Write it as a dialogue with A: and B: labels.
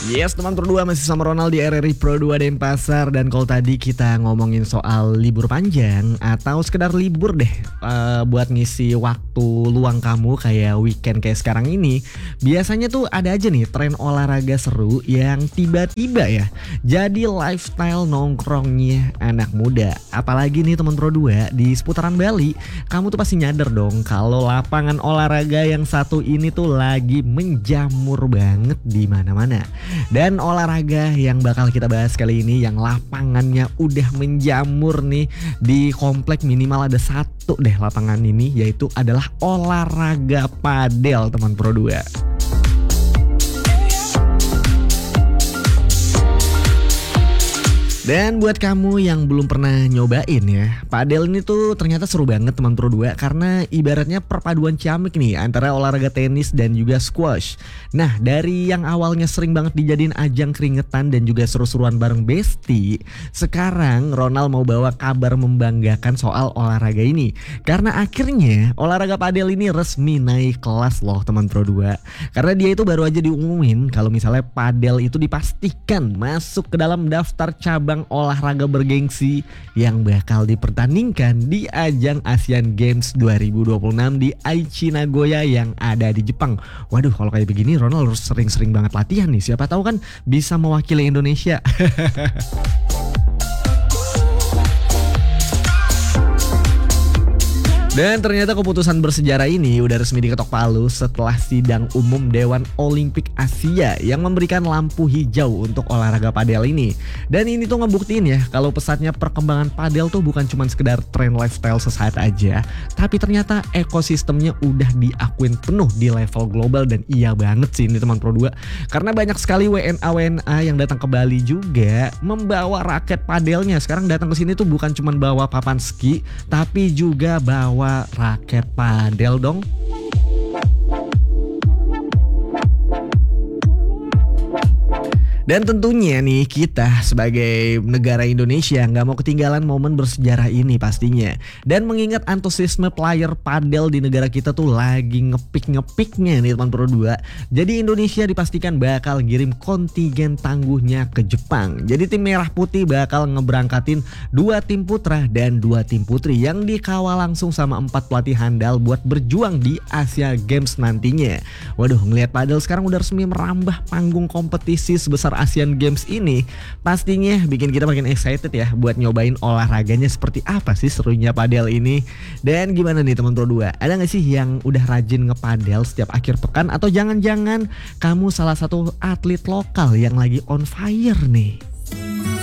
A: Yes, teman Pro 2 masih sama Ronald di RRI Pro 2 Denpasar. Dan kalau tadi kita ngomongin soal libur panjang atau sekedar libur deh, buat ngisi waktu luang kamu kayak weekend kayak sekarang ini, biasanya tuh ada aja nih tren olahraga seru yang tiba-tiba ya jadi lifestyle nongkrongnya anak muda. Apalagi nih teman Pro 2 di seputaran Bali, kamu tuh pasti nyadar dong kalau lapangan olahraga yang satu ini tuh lagi menjamur banget di mana-mana. Dan olahraga yang bakal kita bahas kali ini yang lapangannya udah menjamur nih di komplek, minimal ada satu deh lapangan ini, yaitu adalah olahraga padel teman Pro 2. Dan buat kamu yang belum pernah nyobain ya, padel ini tuh ternyata seru banget teman Pro 2 karena ibaratnya perpaduan ciamik nih antara olahraga tenis dan juga squash. Nah, dari yang awalnya sering banget dijadiin ajang keringetan dan juga seru-seruan bareng Besti, sekarang Ronald mau bawa kabar membanggakan soal olahraga ini. Karena akhirnya olahraga padel ini resmi naik kelas loh teman Pro 2. Karena dia itu baru aja diumumin kalau misalnya padel itu dipastikan masuk ke dalam daftar cabang olahraga bergengsi yang bakal dipertandingkan di ajang Asian Games 2026 di Aichi Nagoya yang ada di Jepang. Waduh, kalau kayak begini Ronald harus sering-sering banget latihan nih, siapa tahu kan bisa mewakili Indonesia. Dan ternyata keputusan bersejarah ini udah resmi diketok palu setelah sidang umum Dewan Olimpik Asia yang memberikan lampu hijau untuk olahraga padel ini. Dan ini tuh ngebuktiin ya kalau pesatnya perkembangan padel tuh bukan cuma sekedar tren lifestyle sesaat aja, tapi ternyata ekosistemnya udah diakuin penuh di level global. Dan iya banget sih ini teman Pro 2, karena banyak sekali WNA yang datang ke Bali juga membawa raket padelnya. Sekarang datang ke sini tuh bukan cuma bawa papan ski, tapi juga bawa raket padel dong. Dan tentunya nih kita sebagai negara Indonesia nggak mau ketinggalan momen bersejarah ini pastinya. Dan mengingat antusiasme player padel di negara kita tuh lagi ngepik-ngepiknya nih teman Pro 2. Jadi Indonesia dipastikan bakal ngirim kontingen tangguhnya ke Jepang. Jadi tim merah putih bakal ngeberangkatin 2 tim putra dan 2 tim putri yang dikawal langsung sama 4 pelatih handal buat berjuang di Asia Games nantinya. Waduh, ngelihat padel sekarang udah resmi merambah panggung kompetisi sebesar Asian Games ini, pastinya bikin kita makin excited ya buat nyobain olahraganya seperti apa sih serunya padel ini. Dan gimana nih teman Pro 2, ada gak sih yang udah rajin ngepadel setiap akhir pekan, atau jangan-jangan kamu salah satu atlet lokal yang lagi on fire nih?